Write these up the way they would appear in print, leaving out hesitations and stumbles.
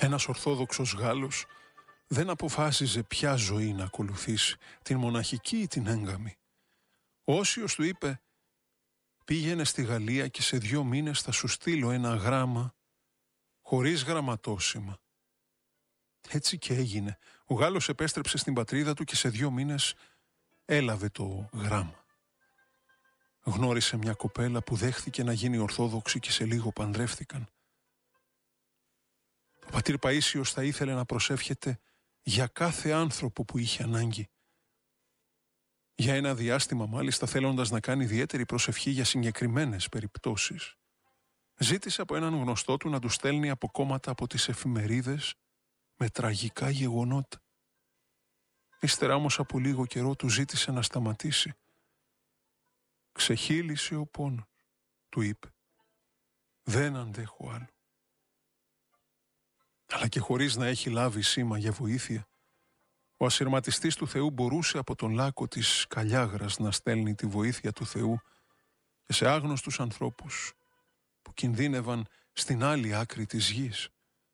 Ένας Ορθόδοξος Γάλλος δεν αποφάσιζε ποια ζωή να ακολουθήσει, την μοναχική ή την έγκαμη. Ο Όσιος του είπε: πήγαινε στη Γαλλία και σε 2 μήνες θα σου στείλω ένα γράμμα χωρίς γραμματόσημα. Έτσι και έγινε. Ο Γάλλος επέστρεψε στην πατρίδα του και σε 2 μήνες έλαβε το γράμμα. Γνώρισε μια κοπέλα που δέχθηκε να γίνει Ορθόδοξη και σε λίγο παντρεύτηκαν. Ο πατήρ Παΐσιος θα ήθελε να προσεύχεται για κάθε άνθρωπο που είχε ανάγκη. Για ένα διάστημα μάλιστα, θέλοντας να κάνει ιδιαίτερη προσευχή για συγκεκριμένες περιπτώσεις, ζήτησε από έναν γνωστό του να του στέλνει αποκόμματα από τις εφημερίδες με τραγικά γεγονότα. Ύστερα όμως από λίγο καιρό του ζήτησε να σταματήσει. «Ξεχύλισε ο πόνος», του είπε. «Δεν αντέχω άλλο». Αλλά και χωρίς να έχει λάβει σήμα για βοήθεια, ο ασυρματιστής του Θεού μπορούσε από τον λάκκο της Καλιάγρας να στέλνει τη βοήθεια του Θεού και σε άγνωστους ανθρώπους που κινδύνευαν στην άλλη άκρη της γης.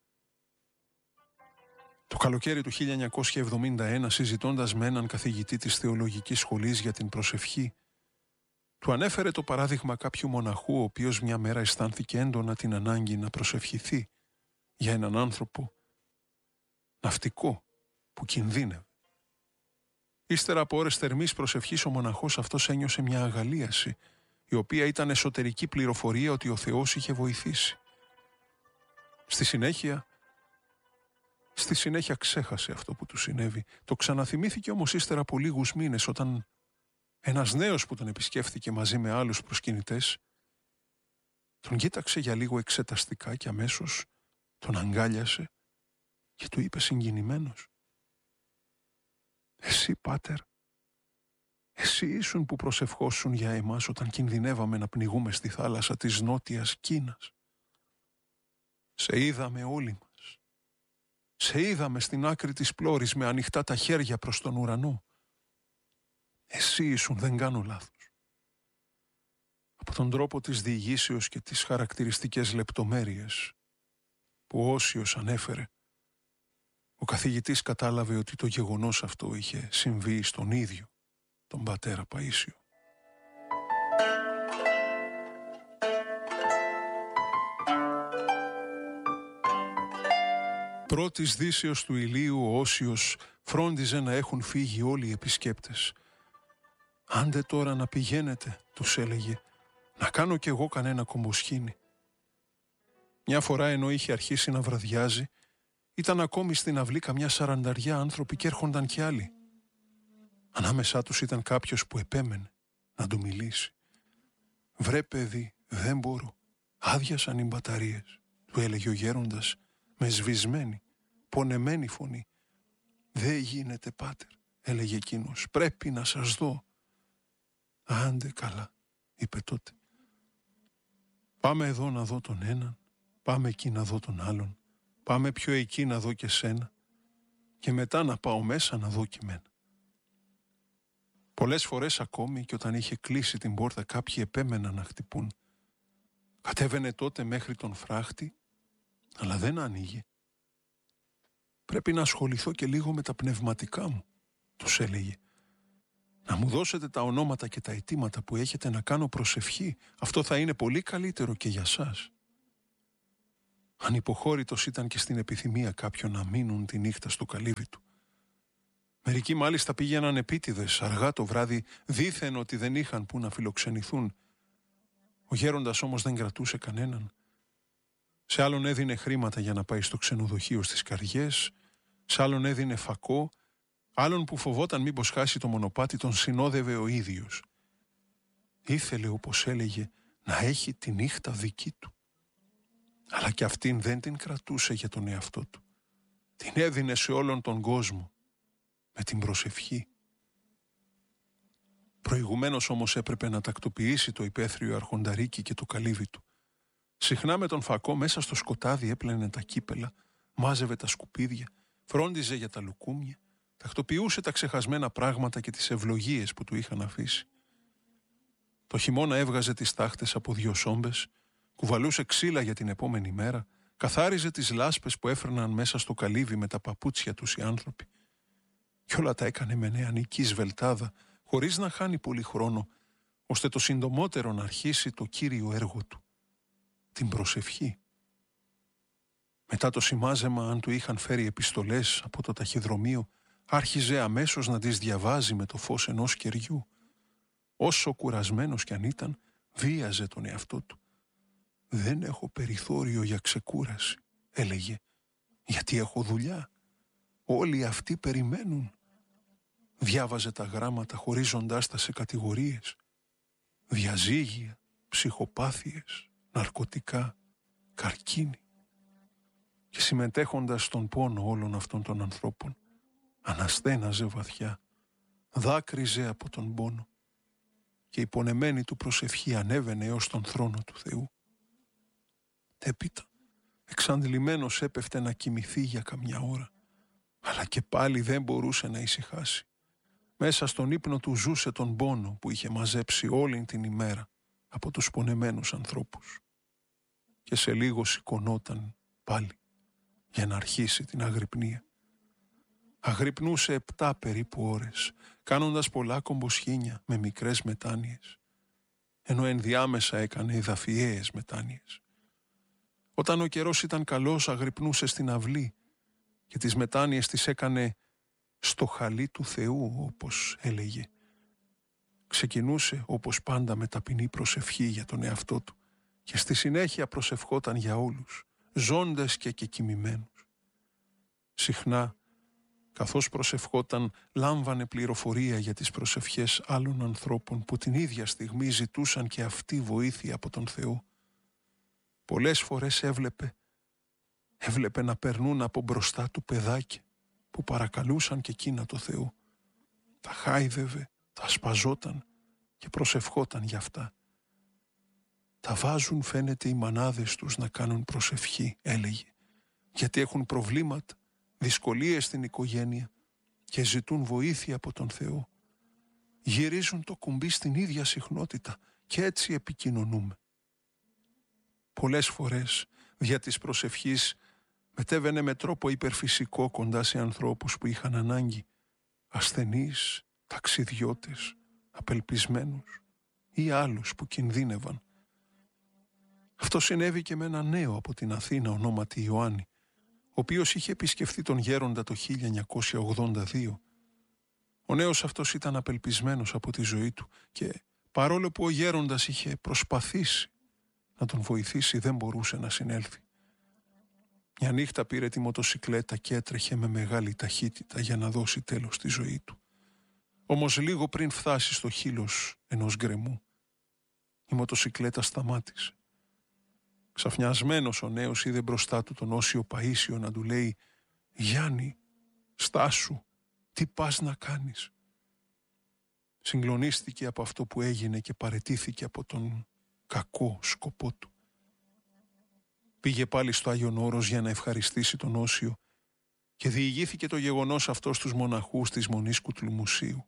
Το καλοκαίρι του 1971, συζητώντας με έναν καθηγητή της θεολογικής σχολής για την προσευχή, του ανέφερε το παράδειγμα κάποιου μοναχού, ο οποίος μια μέρα αισθάνθηκε έντονα την ανάγκη να προσευχηθεί για έναν άνθρωπο ναυτικό που κινδύνευε. Ύστερα από ώρες θερμής προσευχής, ο μοναχός αυτός ένιωσε μια αγαλίαση, η οποία ήταν εσωτερική πληροφορία ότι ο Θεός είχε βοηθήσει. Στη συνέχεια ξέχασε αυτό που του συνέβη. Το ξαναθυμήθηκε όμως ύστερα από λίγους μήνες, όταν ένας νέος που τον επισκέφθηκε μαζί με άλλους προσκυνητές τον κοίταξε για λίγο εξεταστικά και αμέσως τον αγκάλιασε και του είπε συγκινημένος: «Εσύ, Πάτερ, εσύ ήσουν που προσευχόσουν για εμάς όταν κινδυνεύαμε να πνιγούμε στη θάλασσα της Νότιας Κίνας. Σε είδαμε όλοι μας. Σε είδαμε στην άκρη της πλώρης με ανοιχτά τα χέρια προς τον ουρανό. Εσύ ήσουν, δεν κάνω λάθος». Από τον τρόπο της διηγήσεως και τις χαρακτηριστικές λεπτομέρειες που ο Όσιος ανέφερε, ο καθηγητής κατάλαβε ότι το γεγονός αυτό είχε συμβεί στον ίδιο τον πατέρα Παΐσιο. Πρώτης δύσεως του ηλίου ο Όσιος φρόντιζε να έχουν φύγει όλοι οι επισκέπτες. «Άντε τώρα να πηγαίνετε», τους έλεγε, «να κάνω κι εγώ κανένα κομποσχήνι». Μια φορά, ενώ είχε αρχίσει να βραδιάζει, ήταν ακόμη στην αυλή καμιά 40 άνθρωποι και έρχονταν κι άλλοι. Ανάμεσά τους ήταν κάποιος που επέμενε να του μιλήσει. «Βρε παιδί, δεν μπορώ. Άδειασαν οι μπαταρίες», του έλεγε ο γέροντας με σβησμένη, πονεμένη φωνή. «Δεν γίνεται, Πάτερ», έλεγε εκείνος, «πρέπει να σας δω». «Άντε καλά», είπε τότε. «Πάμε εδώ να δω τον έναν, πάμε εκεί να δω τον άλλον, πάμε πιο εκεί να δω και σένα και μετά να πάω μέσα να δω και μένα». Πολλές φορές ακόμη και όταν είχε κλείσει την πόρτα κάποιοι επέμεναν να χτυπούν. Κατέβαινε τότε μέχρι τον φράχτη, αλλά δεν άνοιγε. «Πρέπει να ασχοληθώ και λίγο με τα πνευματικά μου», τους έλεγε. «Να μου δώσετε τα ονόματα και τα αιτήματα που έχετε να κάνω προσευχή. Αυτό θα είναι πολύ καλύτερο και για σας». Ανυποχώρητος ήταν και στην επιθυμία κάποιων να μείνουν τη νύχτα στο καλύβι του. Μερικοί μάλιστα πήγαιναν επίτηδες αργά το βράδυ, δήθεν ότι δεν είχαν που να φιλοξενηθούν. Ο γέροντας όμως δεν κρατούσε κανέναν. Σε άλλον έδινε χρήματα για να πάει στο ξενοδοχείο στις Καριές, σε άλλον έδινε φακό, άλλον που φοβόταν μήπως χάσει το μονοπάτι τον συνόδευε ο ίδιος. Ήθελε, όπως έλεγε, να έχει τη νύχτα δική του. Αλλά και αυτήν δεν την κρατούσε για τον εαυτό του. Την έδινε σε όλον τον κόσμο με την προσευχή. Προηγουμένως όμως έπρεπε να τακτοποιήσει το υπαίθριο αρχονταρίκι και το καλύβι του. Συχνά με τον φακό μέσα στο σκοτάδι έπλαινε τα κύπελα, μάζευε τα σκουπίδια, φρόντιζε για τα λουκούμια, τακτοποιούσε τα ξεχασμένα πράγματα και τις ευλογίες που του είχαν αφήσει. Το χειμώνα έβγαζε τις τάχτες από 2 σόμπες, κουβαλούσε ξύλα για την επόμενη μέρα, Καθάριζε τις λάσπες που έφερναν μέσα στο καλύβι με τα παπούτσια τους οι άνθρωποι. Κι όλα τα έκανε με νεανική σβελτάδα, χωρίς να χάνει πολύ χρόνο, ώστε το συντομότερο να αρχίσει το κύριο έργο του, την προσευχή. Μετά το σημάζεμα, αν του είχαν φέρει επιστολές από το ταχυδρομείο, άρχιζε αμέσως να τις διαβάζει με το φως ενός κεριού. Όσο κουρασμένος κι αν ήταν, βίαζε τον εαυτό του. «Δεν έχω περιθώριο για ξεκούραση», έλεγε, «γιατί έχω δουλειά. Όλοι αυτοί περιμένουν». Διάβαζε τα γράμματα χωρίζοντάς τα σε κατηγορίες. Διαζύγια, ψυχοπάθειες, ναρκωτικά, καρκίνη. Και συμμετέχοντας στον πόνο όλων αυτών των ανθρώπων, αναστέναζε βαθιά, δάκρυζε από τον πόνο και η πονεμένη του προσευχή ανέβαινε έως τον θρόνο του Θεού. Έπειτα, εξαντλημένος έπεφτε να κοιμηθεί για καμιά ώρα, αλλά και πάλι δεν μπορούσε να ησυχάσει. Μέσα στον ύπνο του ζούσε τον πόνο που είχε μαζέψει όλη την ημέρα από τους πονεμένους ανθρώπους. Και σε λίγο σηκωνόταν πάλι για να αρχίσει την αγρυπνία. Αγρυπνούσε 7 περίπου ώρες, κάνοντας πολλά κομποσχήνια με μικρές μετάνοιες, ενώ ενδιάμεσα έκανε εδαφιαίες μετάνοιες. Όταν ο καιρός ήταν καλός, αγρυπνούσε στην αυλή και τις μετάνοιες τις έκανε στο χαλί του Θεού, όπως έλεγε. Ξεκινούσε όπως πάντα με ταπεινή προσευχή για τον εαυτό του και στη συνέχεια προσευχόταν για όλους, ζώντες και κεκοιμημένους. Συχνά, καθώς προσευχόταν, λάμβανε πληροφορία για τις προσευχές άλλων ανθρώπων που την ίδια στιγμή ζητούσαν και αυτή βοήθεια από τον Θεό. Πολλές φορές έβλεπε να περνούν από μπροστά του παιδάκια που παρακαλούσαν και εκείνα το Θεό. Τα χάιδευε, τα σπαζόταν και προσευχόταν για αυτά. «Τα βάζουν, φαίνεται, οι μανάδες τους να κάνουν προσευχή», έλεγε, «γιατί έχουν προβλήματα, δυσκολίες στην οικογένεια και ζητούν βοήθεια από τον Θεό. Γυρίζουν το κουμπί στην ίδια συχνότητα και έτσι επικοινωνούμε». Πολλές φορές, δια της προσευχής, μετέβαινε με τρόπο υπερφυσικό κοντά σε ανθρώπους που είχαν ανάγκη, ασθενείς, ταξιδιώτες, απελπισμένους ή άλλους που κινδύνευαν. Αυτό συνέβη και με ένα νέο από την Αθήνα ονόματι Ιωάννη, ο οποίος είχε επισκεφθεί τον γέροντα το 1982. Ο νέος αυτός ήταν απελπισμένος από τη ζωή του και παρόλο που ο γέροντας είχε προσπαθήσει να τον βοηθήσει, δεν μπορούσε να συνέλθει. Μια νύχτα πήρε τη μοτοσικλέτα και έτρεχε με μεγάλη ταχύτητα για να δώσει τέλος στη ζωή του. Όμως λίγο πριν φτάσει στο χείλος ενός γκρεμού, η μοτοσικλέτα σταμάτησε. Ξαφνιασμένος ο νέος είδε μπροστά του τον Όσιο Παΐσιο να του λέει «Γιάννη, στάσου, τι πας να κάνεις?» Συγκλονίστηκε από αυτό που έγινε και παραιτήθηκε από τον κακό σκοπό του. Πήγε πάλι στο Άγιον Όρος για να ευχαριστήσει τον Όσιο και διηγήθηκε το γεγονός αυτό στους μοναχούς της Μονής Κουτλουμουσίου.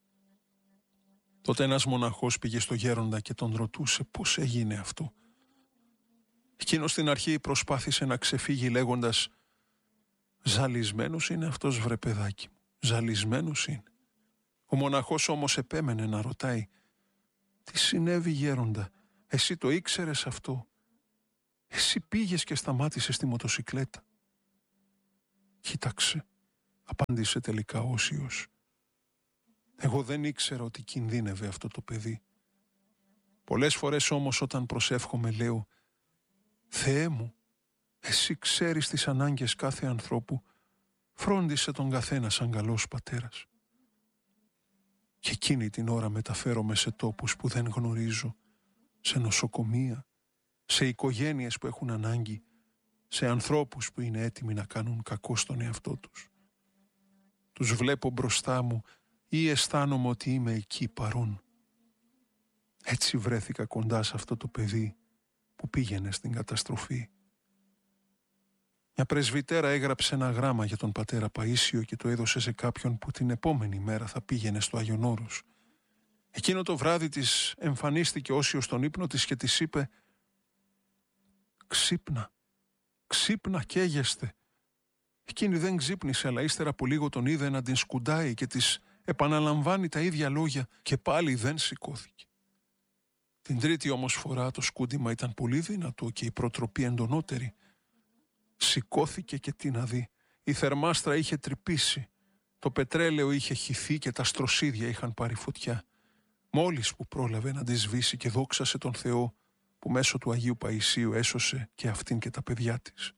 Τότε ένας μοναχός πήγε στο γέροντα και τον ρωτούσε πώς έγινε αυτό. Εκείνος στην αρχή προσπάθησε να ξεφύγει λέγοντας «Ζαλισμένος είναι αυτός, βρε παιδάκι μου, ζαλισμένος είναι». Ο μοναχός όμως επέμενε να ρωτάει «Τι συνέβη, γέροντα, εσύ το ήξερες αυτό? Εσύ πήγες και σταμάτησες τη μοτοσικλέτα?» «Κοίταξε», απάντησε τελικά ο Όσιος, «εγώ δεν ήξερα ότι κινδύνευε αυτό το παιδί. Πολλές φορές όμως όταν προσεύχομαι λέω «Θεέ μου, εσύ ξέρεις τις ανάγκες κάθε ανθρώπου, φρόντισε τον καθένα σαν καλός πατέρας». Και εκείνη την ώρα μεταφέρομαι σε τόπους που δεν γνωρίζω, σε νοσοκομεία, σε οικογένειες που έχουν ανάγκη, σε ανθρώπους που είναι έτοιμοι να κάνουν κακό στον εαυτό τους. Τους βλέπω μπροστά μου ή αισθάνομαι ότι είμαι εκεί παρόν. Έτσι βρέθηκα κοντά σε αυτό το παιδί που πήγαινε στην καταστροφή. Μια πρεσβυτέρα έγραψε ένα γράμμα για τον πατέρα Παΐσιο και το έδωσε σε κάποιον που την επόμενη μέρα θα πήγαινε στο Άγιον Όρος. Εκείνο το βράδυ της εμφανίστηκε Όσιος στον ύπνο της και της είπε «Ξύπνα, «Ξύπνα, καίγεστε». Εκείνη δεν ξύπνησε, αλλά ύστερα από λίγο τον είδε να την σκουντάει και της επαναλαμβάνει τα ίδια λόγια και πάλι δεν σηκώθηκε. Την τρίτη όμως φορά το σκούντιμα ήταν πολύ δυνατό και η προτροπή εντονότερη. Σηκώθηκε και τι να δει. Η θερμάστρα είχε τρυπήσει. Το πετρέλαιο είχε χυθεί και τα στροσίδια είχαν πάρει φωτιά. Μόλις που πρόλαβε να τη σβήσει και δόξασε τον Θεό που μέσω του Αγίου Παϊσίου έσωσε και αυτήν και τα παιδιά της.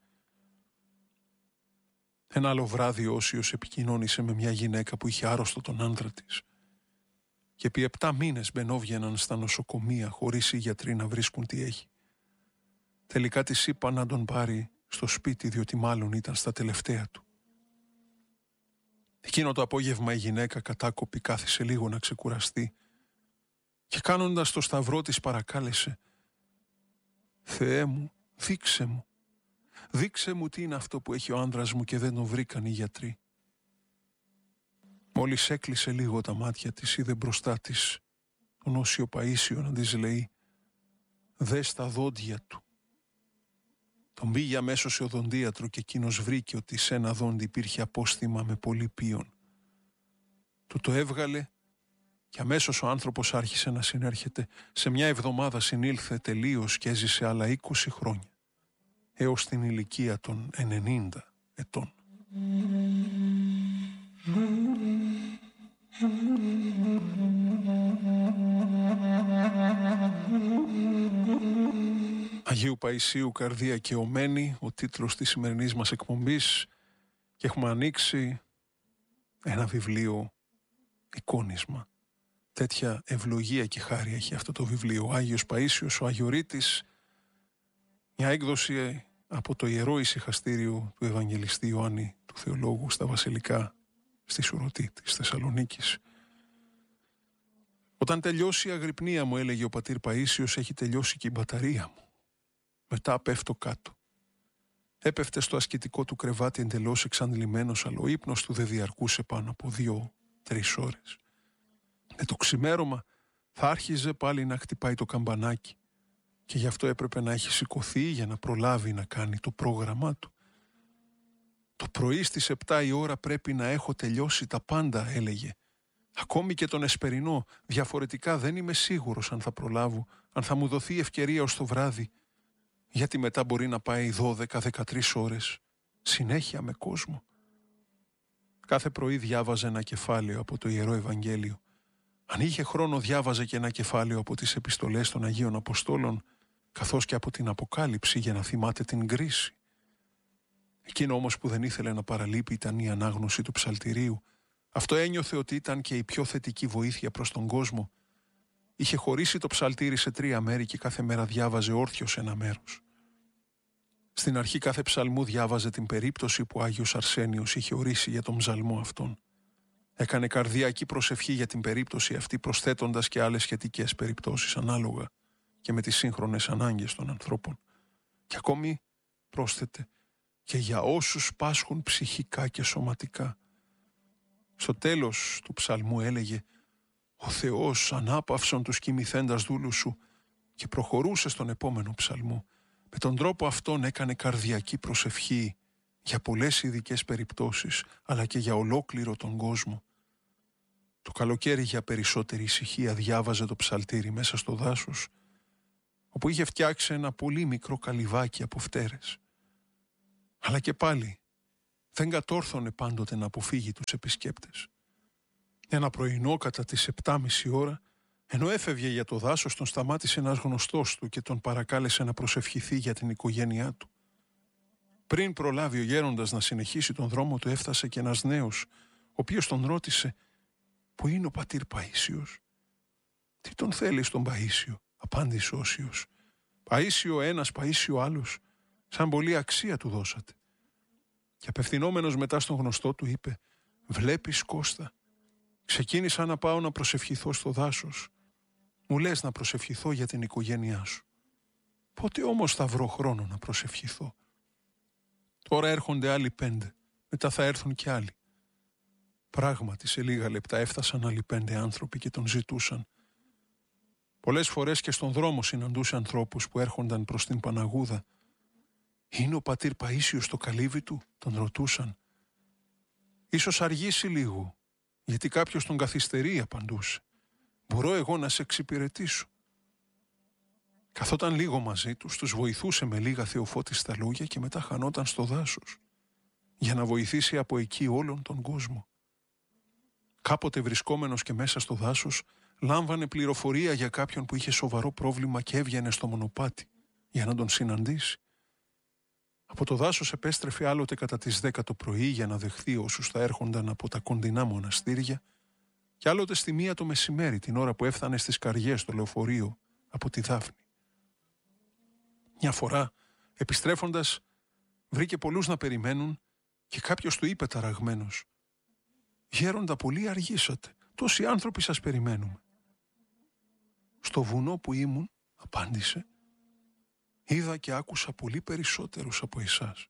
Ένα άλλο βράδυ ο Όσιος επικοινώνησε με μια γυναίκα που είχε άρρωστο τον άντρα της. Και επί 7 μήνες μπαινόβγαιναν στα νοσοκομεία χωρίς οι γιατροί να βρίσκουν τι έχει. Τελικά της είπα να τον πάρει στο σπίτι, διότι μάλλον ήταν στα τελευταία του. Εκείνο το απόγευμα η γυναίκα κατάκοπη κάθισε λίγο να ξεκουραστεί και κάνοντας το σταυρό της παρακάλεσε: «Θεέ μου, δείξε μου. Δείξε μου τι είναι αυτό που έχει ο άντρας μου και δεν τον βρήκαν οι γιατροί». Μόλις έκλεισε λίγο τα μάτια της, είδε μπροστά της τον Όσιο Παΐσιο να της λέει: «Δες τα δόντια του». Τον πήγε αμέσως σε οδοντίατρο και εκείνος βρήκε ότι σε ένα δόντι υπήρχε απόστημα με πολύ πίον. Του το έβγαλε και αμέσως ο άνθρωπος άρχισε να συνέρχεται. Σε μια εβδομάδα συνήλθε τελείως και έζησε άλλα 20 χρόνια, έως την ηλικία των 90 ετών. Αγίου Παϊσίου Καρδία και Ομένη, ο τίτλος της σημερινής μας εκπομπής, και έχουμε ανοίξει ένα βιβλίο εικόνισμα. Τέτοια ευλογία και χάρη έχει αυτό το βιβλίο. Ο Άγιος Παΐσιος, ο Αγιορείτης, μια έκδοση από το Ιερό Ησυχαστήριο του Ευαγγελιστή Ιωάννη του Θεολόγου στα Βασιλικά στη Σουρωτή της Θεσσαλονίκης. Όταν τελειώσει η αγρυπνία μου, έλεγε ο πατήρ Παΐσιος, έχει τελειώσει και η μπαταρία μου. Μετά πέφτω κάτω. Έπεφτε στο ασκητικό του κρεβάτι εντελώς εξαντλημένος, αλλά ο ύπνος του δεν διαρκούσε πάνω από 2-3 ώρες. Με το ξημέρωμα θα άρχιζε πάλι να χτυπάει το καμπανάκι και γι' αυτό έπρεπε να έχει σηκωθεί για να προλάβει να κάνει το πρόγραμμά του. Το πρωί στις 7 η ώρα πρέπει να έχω τελειώσει τα πάντα, έλεγε. Ακόμη και τον εσπερινό, διαφορετικά δεν είμαι σίγουρος αν θα προλάβω, αν θα μου δοθεί ευκαιρία ως το βράδυ, γιατί μετά μπορεί να πάει 12-13 ώρες, συνέχεια με κόσμο. Κάθε πρωί διάβαζε ένα κεφάλαιο από το Ιερό Ευαγγέλιο. Αν είχε χρόνο διάβαζε και ένα κεφάλαιο από τις επιστολές των Αγίων Αποστόλων, καθώς και από την Αποκάλυψη για να θυμάται την κρίση. Εκείνο όμως που δεν ήθελε να παραλείπει ήταν η ανάγνωση του ψαλτηρίου. Αυτό ένιωθε ότι ήταν και η πιο θετική βοήθεια προς τον κόσμο. Είχε χωρίσει το ψαλτήρι σε 3 μέρη και κάθε μέρα διάβαζε όρθιος ένα μέρος. Στην αρχή κάθε ψαλμού διάβαζε την περίπτωση που ο Άγιος Αρσένιος είχε ορίσει για τον ψαλμό αυτόν. Έκανε καρδιακή προσευχή για την περίπτωση αυτή, προσθέτοντας και άλλες σχετικές περιπτώσεις ανάλογα και με τις σύγχρονες ανάγκες των ανθρώπων. Και ακόμη πρόσθετε και για όσους πάσχουν ψυχικά και σωματικά. Στο τέλος του ψαλμού έλεγε «Ο Θεός ανάπαυσον τους κοιμηθέντας δούλους σου» και προχωρούσε στον επόμενο ψαλμό. Με τον τρόπο αυτόν έκανε καρδιακή προσευχή για πολλές ειδικές περιπτώσεις, αλλά και για ολόκληρο τον κόσμο. Το καλοκαίρι για περισσότερη ησυχία διάβαζε το ψαλτήρι μέσα στο δάσος, όπου είχε φτιάξει ένα πολύ μικρό καλυβάκι από φτέρες. Αλλά και πάλι δεν κατόρθωνε πάντοτε να αποφύγει τους επισκέπτες. Ένα πρωινό κατά τις 7:30 ώρα, ενώ έφευγε για το δάσος, τον σταμάτησε ένας γνωστός του και τον παρακάλεσε να προσευχηθεί για την οικογένειά του. Πριν προλάβει ο γέροντας να συνεχίσει τον δρόμο του, έφτασε και ένας νέος, ο οποίος τον ρώτησε «Πού είναι ο πατήρ Παΐσιος?» «Τι τον θέλει στον Παΐσιο?» απάντησε ο Όσιος. «Παΐσιο ένας, Παΐσιο άλλος, σαν πολύ αξία του δώσατε». Και απευθυνόμενος μετά στον γνωστό του είπε «Βλέπεις, Κώστα, ξεκίνησα να πάω να προσευχηθώ στο δάσος. Μου λες να προσευχηθώ για την οικογένειά σου. Πότε όμως θα βρω χρόνο να προσευχηθώ? Τώρα έρχονται άλλοι 5, μετά θα έρθουν και άλλοι». Πράγματι σε λίγα λεπτά έφτασαν άλλοι 5 άνθρωποι και τον ζητούσαν. Πολλές φορές και στον δρόμο συναντούσε ανθρώπους που έρχονταν προς την Παναγούδα «Είναι ο πατήρ Παΐσιος στο καλύβι του?» τον ρωτούσαν. «Ίσως αργήσει λίγο, γιατί κάποιος τον καθυστερεί», απαντούσε. «Μπορώ εγώ να σε εξυπηρετήσω?» Καθόταν λίγο μαζί τους, τους βοηθούσε με λίγα θεοφώτιστα λόγια και μετά χανόταν στο δάσος για να βοηθήσει από εκεί όλον τον κόσμο. Κάποτε βρισκόμενος και μέσα στο δάσος λάμβανε πληροφορία για κάποιον που είχε σοβαρό πρόβλημα και έβγαινε στο μονοπάτι για να τον συναντήσει. Από το δάσος επέστρεφε άλλοτε κατά τις 10 το πρωί για να δεχθεί όσους θα έρχονταν από τα κοντινά μοναστήρια και άλλοτε στη 1 το μεσημέρι, την ώρα που έφτανε στις Καριές το λεωφορείο από τη Δάφνη. Μια φορά, επιστρέφοντας, βρήκε πολλούς να περιμένουν και κάποιος του είπε ταραγμένος: «Γέροντα, πολύ αργήσατε. Τόσοι άνθρωποι σας περιμένουμε». «Στο βουνό που ήμουν», απάντησε, «είδα και άκουσα πολύ περισσότερους από εσάς».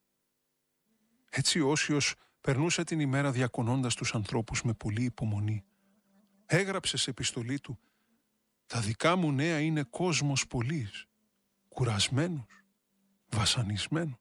Έτσι ο Όσιος περνούσε την ημέρα διακονώντας τους ανθρώπους με πολλή υπομονή. Έγραψε σε επιστολή του: «Τα δικά μου νέα είναι κόσμος πολύς, κουρασμένος, βασανισμένος.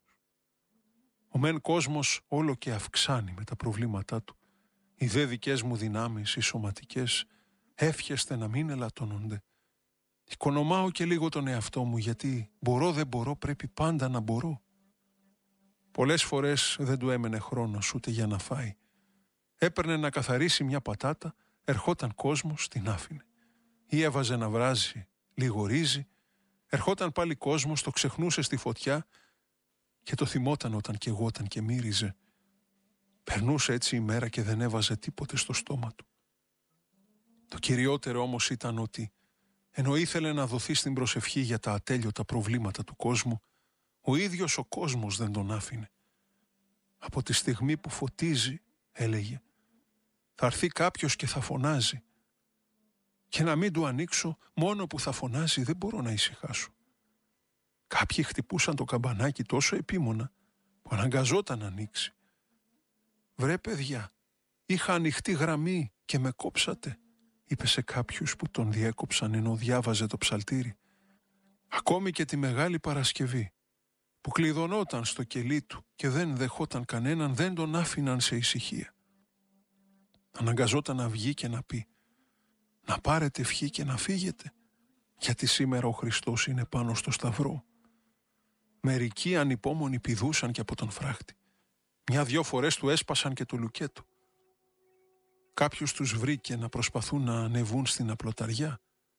Ο μεν κόσμος όλο και αυξάνει με τα προβλήματά του. Οι δε δικές μου δυνάμεις, οι σωματικές, εύχεστε να μην ελαττώνονται. Οικονομάω και λίγο τον εαυτό μου, γιατί μπορώ δεν μπορώ, πρέπει πάντα να μπορώ». Πολλές φορές δεν του έμενε χρόνος ούτε για να φάει. Έπαιρνε να καθαρίσει μια πατάτα, ερχόταν κόσμος, την άφηνε. Ή έβαζε να βράζει λίγο ρύζι, ερχόταν πάλι κόσμος, το ξεχνούσε στη φωτιά και το θυμόταν όταν καιγόταν και μύριζε. Περνούσε έτσι η μέρα και δεν έβαζε τίποτε στο στόμα του. Το κυριότερο όμως ήταν ότι, ενώ ήθελε να δοθεί στην προσευχή για τα ατέλειωτα προβλήματα του κόσμου, ο ίδιος ο κόσμος δεν τον άφηνε. «Από τη στιγμή που φωτίζει», έλεγε, «θα έρθει κάποιος και θα φωνάζει. Και να μην του ανοίξω, μόνο που θα φωνάζει δεν μπορώ να ησυχάσω». Κάποιοι χτυπούσαν το καμπανάκι τόσο επίμονα που αναγκαζόταν να ανοίξει. «Βρε παιδιά, είχα ανοιχτή γραμμή και με κόψατε», είπε σε κάποιους που τον διέκοψαν ενώ διάβαζε το ψαλτήρι. Ακόμη και τη Μεγάλη Παρασκευή, που κλειδωνόταν στο κελί του και δεν δεχόταν κανέναν, δεν τον άφηναν σε ησυχία. Αναγκαζόταν να βγει και να πει: «Να πάρετε ευχή και να φύγετε, γιατί σήμερα ο Χριστός είναι πάνω στο σταυρό». Μερικοί ανυπόμονοι πηδούσαν και από τον φράχτη. 1-2 φορές του έσπασαν και το λουκέτο. Κάποιους τους βρήκε να προσπαθούν να ανεβούν στην απλοταριά.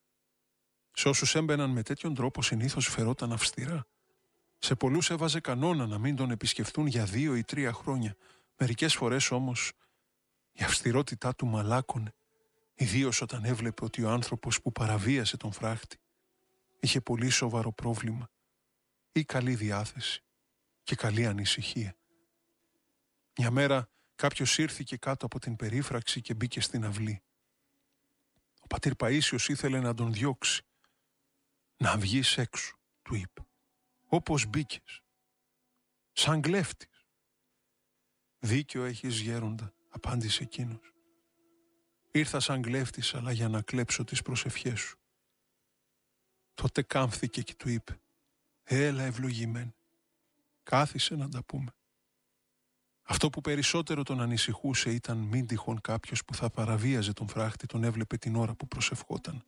Σε όσους έμπαιναν με τέτοιον τρόπο συνήθως φερόταν αυστηρά. Σε πολλούς έβαζε κανόνα να μην τον επισκεφθούν για 2 ή 3 χρόνια. Μερικές φορές όμως η αυστηρότητά του μαλάκωνε, ιδίως όταν έβλεπε ότι ο άνθρωπος που παραβίασε τον φράχτη είχε πολύ σοβαρό πρόβλημα ή καλή διάθεση και καλή ανησυχία. Μια μέρα κάποιος ήρθηκε κάτω από την περίφραξη και μπήκε στην αυλή. Ο πατήρ Παΐσιος ήθελε να τον διώξει. «Να βγεις έξω», του είπε, «όπως μπήκες, σαν κλέφτης». «Δίκιο έχεις, γέροντα», απάντησε εκείνος. «Ήρθα σαν κλέφτης, αλλά για να κλέψω τις προσευχές σου». Τότε κάμφθηκε και του είπε: «Έλα ευλογημένη, κάθισε να τα πούμε». Αυτό που περισσότερο τον ανησυχούσε ήταν μην τυχόν κάποιος που θα παραβίαζε τον φράχτη τον έβλεπε την ώρα που προσευχόταν.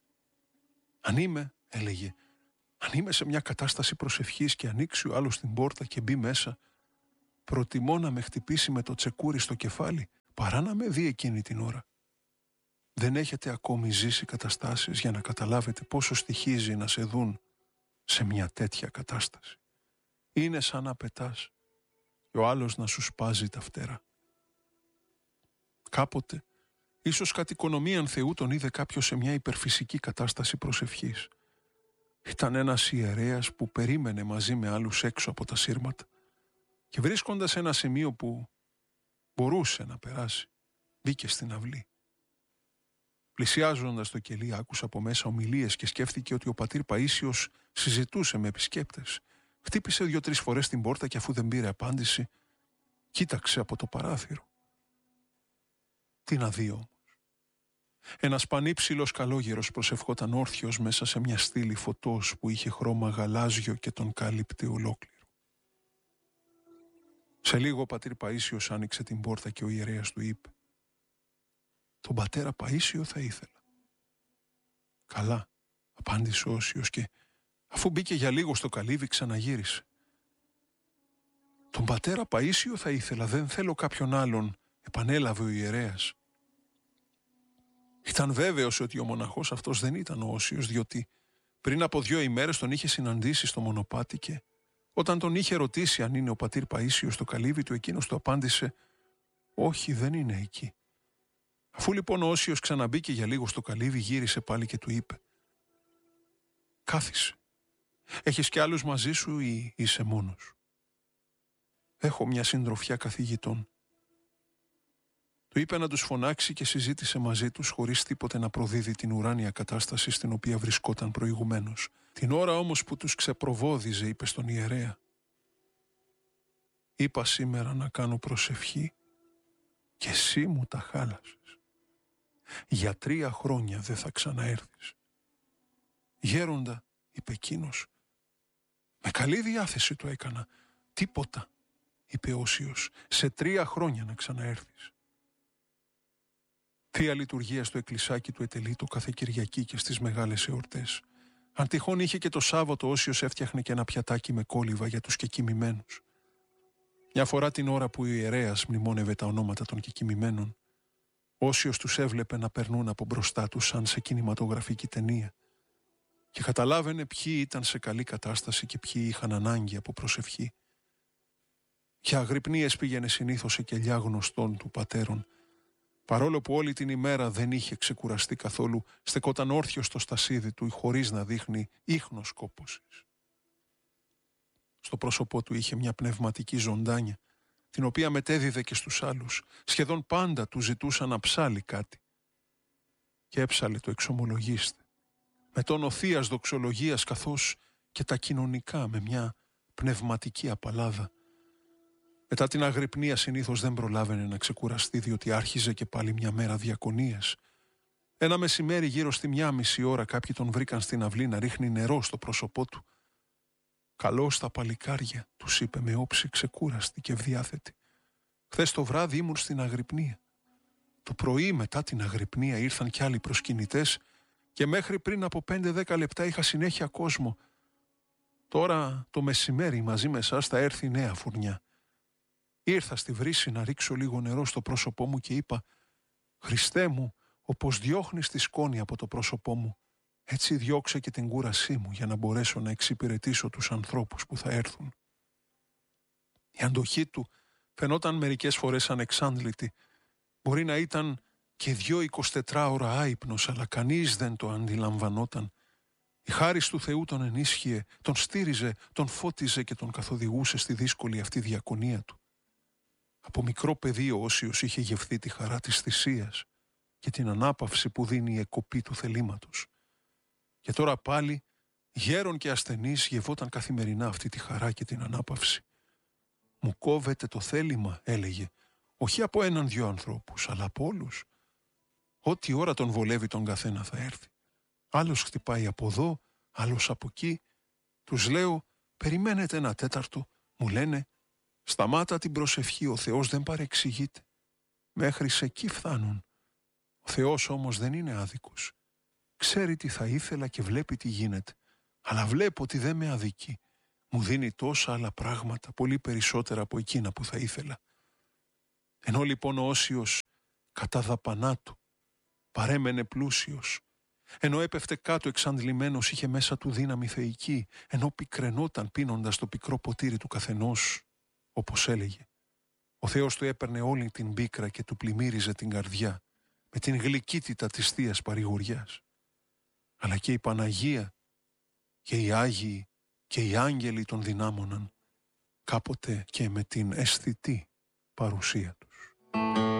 «Αν είμαι», έλεγε, «αν είμαι σε μια κατάσταση προσευχής και ανοίξει ο άλλος την πόρτα και μπει μέσα, προτιμώ να με χτυπήσει με το τσεκούρι στο κεφάλι παρά να με δει εκείνη την ώρα». Δεν έχετε ακόμη ζήσει καταστάσεις για να καταλάβετε πόσο στοιχίζει να σε δουν σε μια τέτοια κατάσταση. Είναι σαν να πετάς και ο άλλος να σου σπάζει τα φτερά. Κάποτε, ίσως κατ' οικονομίαν Θεού, τον είδε κάποιος σε μια υπερφυσική κατάσταση προσευχής. Ήταν ένας ιερέας που περίμενε μαζί με άλλους έξω από τα σύρματα και βρίσκοντας ένα σημείο που μπορούσε να περάσει, μπήκε στην αυλή. Πλησιάζοντας το κελί, άκουσε από μέσα ομιλίες και σκέφτηκε ότι ο πατήρ Παΐσιος συζητούσε με επισκέπτες. Χτύπησε 2-3 φορές την πόρτα και αφού δεν πήρε απάντηση, κοίταξε από το παράθυρο. Τι να δει όμως. Ένας πανύψηλος καλόγερος προσευχόταν όρθιος μέσα σε μια στήλη φωτός που είχε χρώμα γαλάζιο και τον κάλυπτε ολόκληρο. Σε λίγο ο πατήρ Παΐσιος άνοιξε την πόρτα και ο ιερέας του είπε: «Τον πατέρα Παΐσιο θα ήθελα». «Καλά», απάντησε ο Όσιος και αφού μπήκε για λίγο στο καλύβι ξαναγύρισε. «Τον πατέρα Παΐσιο θα ήθελα, δεν θέλω κάποιον άλλον», επανέλαβε ο ιερέας. Ήταν βέβαιος ότι ο μοναχός αυτός δεν ήταν ο Όσιος, διότι πριν από 2 ημέρες τον είχε συναντήσει στο μονοπάτι και όταν τον είχε ρωτήσει αν είναι ο πατήρ Παΐσιος στο καλύβι του, εκείνος του απάντησε: «Όχι, δεν είναι εκεί». Αφού λοιπόν ο Όσιος ξαναμπήκε για λίγο στο καλύβι, γύρισε πάλι και του είπε: «Κάθισε. Έχεις κι άλλους μαζί σου ή είσαι μόνος?» «Έχω μια συντροφιά καθηγητών». Του είπε να τους φωνάξει και συζήτησε μαζί τους χωρίς τίποτε να προδίδει την ουράνια κατάσταση στην οποία βρισκόταν προηγουμένως. Την ώρα όμως που τους ξεπροβόδιζε είπε στον ιερέα: «Είπα σήμερα να κάνω προσευχή και εσύ μου τα χάλασες. Για 3 χρόνια δεν θα ξαναέρθεις». «Γέροντα», είπε εκείνος, «με καλή διάθεση το έκανα. Τίποτα», είπε Όσιος, «σε 3 χρόνια να ξαναέρθεις». Θεία λειτουργία στο εκκλησάκι του ετελείτο κάθε Κυριακή και στις μεγάλες εορτές. Αν τυχόν είχε και το Σάββατο, Όσιος έφτιαχνε και ένα πιατάκι με κόλληβα για τους κεκοιμημένους. Μια φορά την ώρα που ο ιερέας μνημόνευε τα ονόματα των κεκοιμημένων, Όσιος τους έβλεπε να περνούν από μπροστά τους σαν σε κινηματογραφική ταινία και καταλάβαινε ποιοι ήταν σε καλή κατάσταση και ποιοι είχαν ανάγκη από προσευχή. Για αγρυπνίες πήγαινε συνήθως σε κελιά γνωστών του πατέρων. Παρόλο που όλη την ημέρα δεν είχε ξεκουραστεί καθόλου, στεκόταν όρθιος στο στασίδι του χωρίς να δείχνει ίχνος κόπωσης. Στο πρόσωπό του είχε μια πνευματική ζωντάνια, την οποία μετέδιδε και στους άλλους. Σχεδόν πάντα του ζητούσαν να ψάλει κάτι. Και έψαλε το εξομολογήστε, με τόνο θείας δοξολογίας καθώς και τα κοινωνικά με μια πνευματική απαλλάδα. Μετά την αγρυπνία συνήθως δεν προλάβαινε να ξεκουραστεί, διότι άρχιζε και πάλι μια μέρα διακονίας. Ένα μεσημέρι γύρω στη 1:30 ώρα κάποιοι τον βρήκαν στην αυλή να ρίχνει νερό στο πρόσωπό του. «Καλώς τα παλικάρια», τους είπε με όψη ξεκούραστη και ευδιάθετη. «Χθες το βράδυ ήμουν στην αγρυπνία. Το πρωί μετά την αγρυπνία ήρθαν κι άλλοι προσκυνητές και μέχρι πριν από 5-10 λεπτά είχα συνέχεια κόσμο. Τώρα το μεσημέρι μαζί με εσάς θα έρθει νέα φουρνιά. Ήρθα στη βρύση να ρίξω λίγο νερό στο πρόσωπό μου και είπα: Χριστέ μου, όπως διώχνεις τη σκόνη από το πρόσωπό μου, έτσι διώξε και την κούρασή μου για να μπορέσω να εξυπηρετήσω τους ανθρώπους που θα έρθουν». Η αντοχή του φαινόταν μερικές φορές ανεξάντλητη. Μπορεί να ήταν και 2 24ωρα άυπνος, αλλά κανείς δεν το αντιλαμβανόταν. Η χάρις του Θεού τον ενίσχυε, τον στήριζε, τον φώτιζε και τον καθοδηγούσε στη δύσκολη αυτή διακονία του. Από μικρό παιδί ο Όσιος είχε γευθεί τη χαρά της θυσίας και την ανάπαυση που δίνει η εκοπή του θελήματος. Και τώρα πάλι, γέρον και ασθενής, γευόταν καθημερινά αυτή τη χαρά και την ανάπαυση. «Μου κόβεται το θέλημα», έλεγε, «όχι από 1-2 ανθρώπους, αλλά από όλους. Ό,τι ώρα τον βολεύει τον καθένα θα έρθει. Άλλος χτυπάει από εδώ, άλλος από εκεί. Τους λέω, περιμένετε 1 τέταρτο, μου λένε, σταμάτα την προσευχή, ο Θεός δεν παρεξηγείται. Μέχρι σε εκεί φτάνουν. Ο Θεός όμως δεν είναι άδικος. Ξέρει τι θα ήθελα και βλέπει τι γίνεται. Αλλά βλέπω ότι δεν με αδικεί. Μου δίνει τόσα άλλα πράγματα, πολύ περισσότερα από εκείνα που θα ήθελα». Ενώ λοιπόν ο Όσιος κατά δαπανά του παρέμενε πλούσιος, ενώ έπεφτε κάτω εξαντλημένος, είχε μέσα του δύναμη θεϊκή, ενώ πικραινόταν πίνοντας το πικρό ποτήρι του καθενός, όπως έλεγε, ο Θεός του έπαιρνε όλη την πίκρα και του πλημμύριζε την καρδιά με την γλυκύτητα της θείας παρηγοριάς. Αλλά και η Παναγία και οι Άγιοι και οι άγγελοι τον δυνάμωναν, κάποτε και με την αισθητή παρουσία τους.